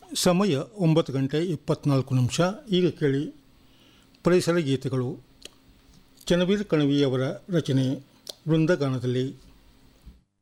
ಸಮಯ 9:24. ಈಗ ಕೇಳಿ ಪರಿಸರ ಗೀತೆಗಳು. ಚನ್ನವೀರ ಕಣವಿ ಅವರ ರಚನೆ ವೃಂದಗಾನದಲ್ಲಿ.